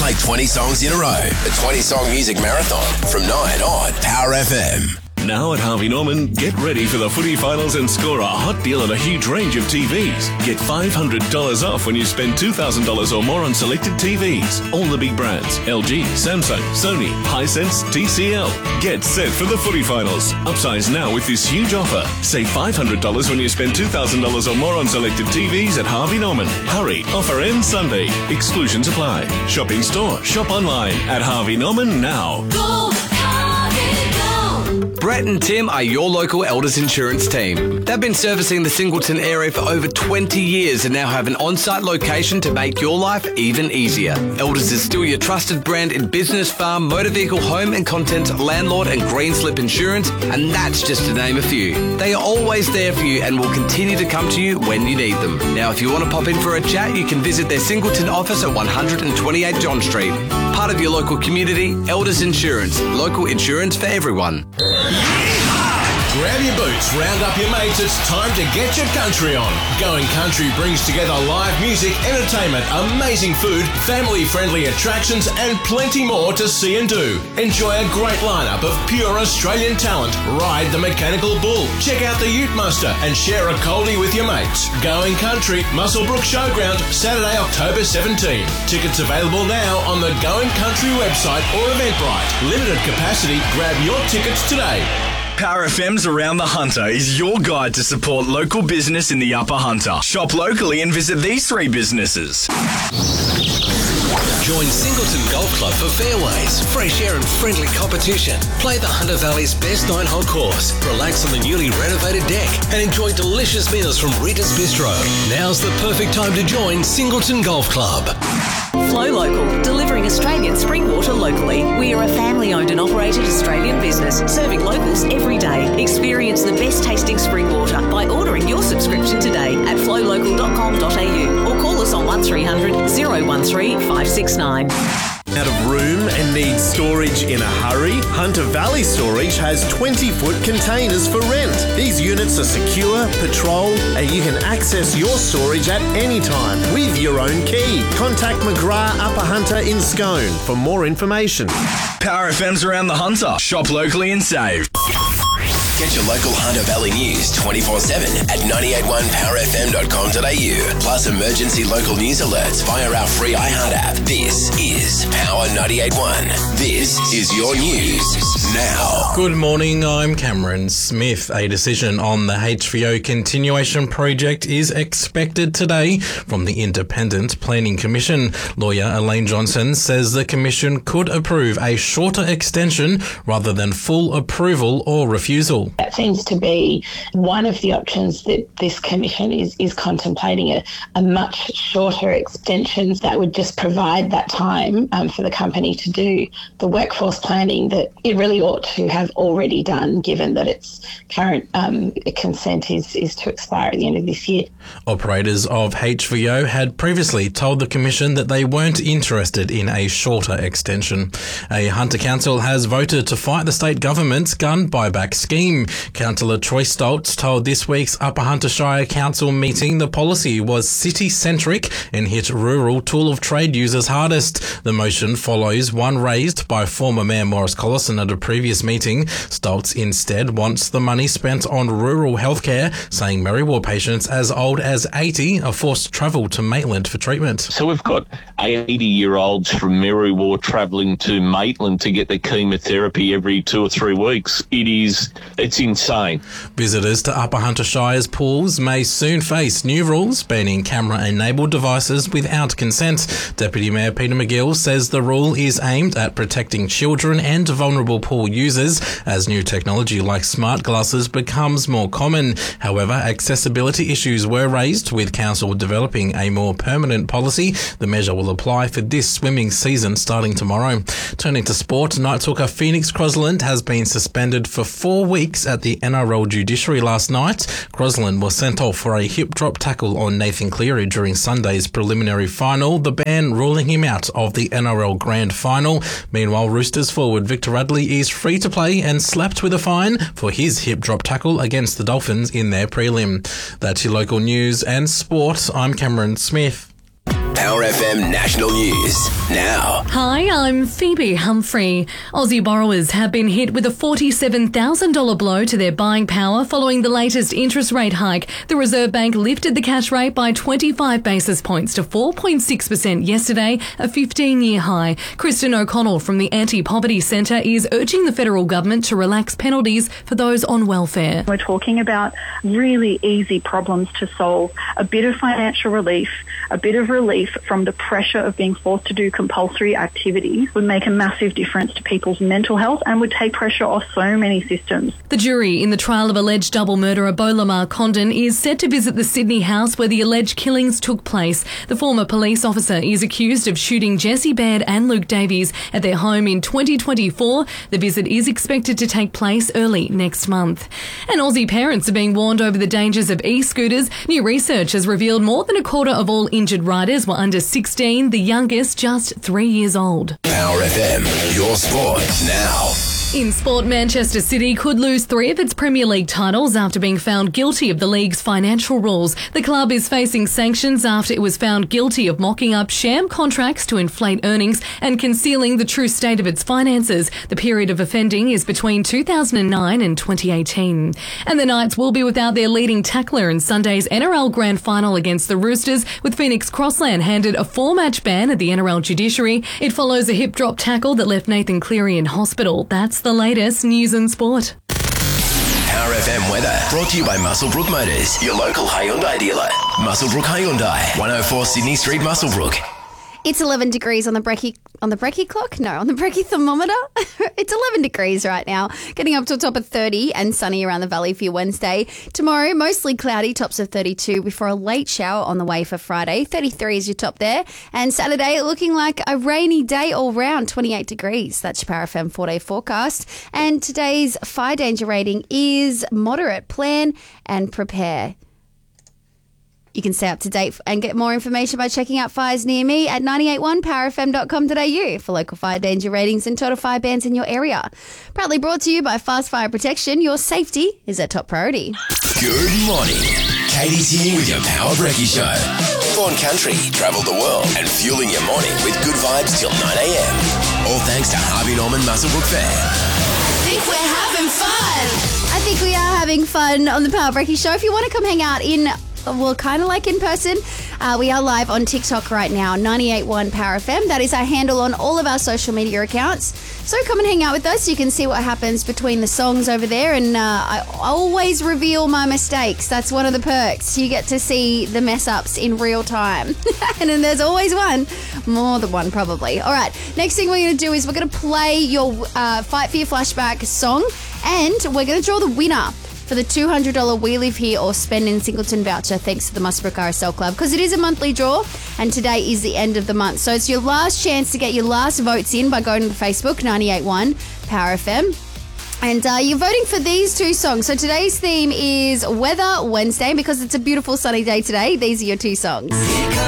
Play 20 songs in a row. The 20-song music marathon from 9 on Power FM. Now at Harvey Norman, get ready for the footy finals and score a hot deal on a huge range of TVs. Get $500 off when you spend $2,000 or more on selected TVs. All the big brands: LG, Samsung, Sony, Hisense, TCL. Get set for the footy finals. Upsize now with this huge offer. Save $500 when you spend $2,000 or more on selected TVs at Harvey Norman. Hurry, offer ends Sunday. Exclusions apply. Shop in store, shop online at Harvey Norman now. Go, Harvey, go! Brett and Tim are your local Elders Insurance team. They've been servicing the Singleton area for over 20 years and now have an on-site location to make your life even easier. Elders is still your trusted brand in business, farm, motor vehicle, home and content, landlord and green slip insurance, and that's just to name a few. They are always there for you and will continue to come to you when you need them. Now, if you want to pop in for a chat, you can visit their Singleton office at 128 John Street. Part of your local community, Elders Insurance. Local insurance for everyone. Grab your boots, round up your mates, it's time to get your country on. Going Country brings together live music, entertainment, amazing food, family-friendly attractions and plenty more to see and do. Enjoy a great lineup of pure Australian talent. Ride the Mechanical Bull, check out the Ute Muster and share a coldie with your mates. Going Country, Muswellbrook Showground, Saturday, October 17. Tickets available now on the Going Country website or Eventbrite. Limited capacity, grab your tickets today. Power FM's Around the Hunter is your guide to support local business in the Upper Hunter. Shop locally and visit these 3 businesses. Join Singleton Golf Club for fairways, fresh air and friendly competition. Play the Hunter Valley's best 9-hole course, relax on the newly renovated deck and enjoy delicious meals from Rita's Bistro. Now's the perfect time to join Singleton Golf Club. Flow Local, delivering Australian spring water locally. We are a family-owned and operated Australian business, serving locals every day. Experience the best tasting spring water by ordering your subscription today at flowlocal.com.au or call us on 1300 013 569. Out of room and need storage in a hurry? Hunter Valley Storage has 20-foot containers for rent. These units are secure, patrolled, and you can access your storage at any time with your own key. Contact McGrath Upper Hunter in Scone for more information. Power FM's Around the Hunter. Shop locally and save. Get your local Hunter Valley news 24/7 at 981powerfm.com.au. Plus emergency local news alerts via our free iHeart app. This is Power 98.1. This is your news now. Good morning, I'm Cameron Smith. A decision on the HVO continuation project is expected today from the Independent Planning Commission. Lawyer Elaine Johnson says the Commission could approve a shorter extension rather than full approval or refusal. That seems to be one of the options that this commission is contemplating, a much shorter extension that would just provide that time for the company to do the workforce planning that it really ought to have already done, given that its current consent is to expire at the end of this year. Operators of HVO had previously told the Commission that they weren't interested in a shorter extension. A Hunter Council has voted to fight the state government's gun buyback scheme. Councillor Troy Stoltz told this week's Upper Hunter Shire Council meeting the policy was city-centric and hit rural tool of trade users hardest. The motion follows one raised by former Mayor Morris Collison at a previous meeting. Stoltz instead wants the money spent on rural healthcare, saying Mary War patients as old as 80 are forced to travel to Maitland for treatment. So we've got 80-year-olds from Mary War travelling to Maitland to get their chemotherapy every 2 or 3 weeks. It's insane. Visitors to Upper Hunter Shire's pools may soon face new rules banning camera-enabled devices without consent. Deputy Mayor Peter McGill says the rule is aimed at protecting children and vulnerable pool users as new technology like smart glasses becomes more common. However, accessibility issues were raised, with Council developing a more permanent policy. The measure will apply for this swimming season starting tomorrow. Turning to sport, night hooker Phoenix Crosland has been suspended for 4 weeks at the NRL judiciary last night. Crosland was sent off for a hip drop tackle on Nathan Cleary during Sunday's preliminary final, the ban ruling him out of the NRL Grand Final. Meanwhile, Roosters forward Victor Radley is free to play and slapped with a fine for his hip drop tackle against the Dolphins in their prelim. That's your local news and sport. I'm Cameron Smith. Power FM National News now. Hi, I'm Phoebe Humphrey. Aussie borrowers have been hit with a $47,000 blow to their buying power following the latest interest rate hike. The Reserve Bank lifted the cash rate by 25 basis points to 4.6% yesterday, a 15-year high. Kristen O'Connell from the Anti-Poverty Centre is urging the federal government to relax penalties for those on welfare. We're talking about really easy problems to solve. A bit of financial relief, a bit of relief from the pressure of being forced to do compulsory activities would make a massive difference to people's mental health and would take pressure off so many systems. The jury in the trial of alleged double murderer Beau Lamar Condon is set to visit the Sydney house where the alleged killings took place. The former police officer is accused of shooting Jesse Baird and Luke Davies at their home in 2024. The visit is expected to take place early next month. And Aussie parents are being warned over the dangers of e-scooters. New research has revealed more than a quarter of all injured riders were under 16, the youngest just 3 years old. Power FM, your sport now. In sport, Manchester City could lose 3 of its Premier League titles after being found guilty of the league's financial rules. The club is facing sanctions after it was found guilty of mocking up sham contracts to inflate earnings and concealing the true state of its finances. The period of offending is between 2009 and 2018. And the Knights will be without their leading tackler in Sunday's NRL Grand Final against the Roosters, with Phoenix Crossland handed a 4-match ban at the NRL judiciary. It follows a hip drop tackle that left Nathan Cleary in hospital. That's the latest news and sport. Power FM weather brought to you by Muswellbrook Motors, your local Hyundai dealer. Muswellbrook Hyundai, 104 Sydney Street, Muswellbrook. It's 11 degrees on the brekkie clock? No, on the brekkie thermometer. It's 11 degrees right now, getting up to a top of 30 and sunny around the valley for your Wednesday. Tomorrow, mostly cloudy, tops of 32 before a late shower on the way for Friday. 33 is your top there. And Saturday, looking like a rainy day all round, 28 degrees. That's your Power FM 4-day forecast. And today's fire danger rating is moderate. Plan and prepare. You can stay up to date and get more information by checking out fires near me at 981powerfm.com.au for local fire danger ratings and total fire bans in your area. Proudly brought to you by Fast Fire Protection. Your safety is our top priority. Good morning. Katie's here with your Power Brekkie Show. Born country, travel the world, and fueling your morning with good vibes till 9 a.m. All thanks to Harvey Norman Muswellbrook Fair. I think we're having fun. I think we are having fun on the Power Brekkie Show. If you want to come hang out kind of like in person. We are live on TikTok right now, 98.1 Power FM. That is our handle on all of our social media accounts. So come and hang out with us. You can see what happens between the songs over there. And I always reveal my mistakes. That's one of the perks. You get to see the mess ups in real time. And then there's always one. More than one, probably. All right. Next thing we're going to do is we're going to play your Fight for Your Flashback song. And we're going to draw the winner for the $200 We Live Here or Spend in Singleton voucher, thanks to the Muswellbrook RSL Club, because it is a monthly draw and today is the end of the month. So it's your last chance to get your last votes in by going to Facebook, 98.1 Power FM. And you're voting for these 2 songs. So today's theme is Weather Wednesday, because it's a beautiful sunny day today. These are your 2 songs.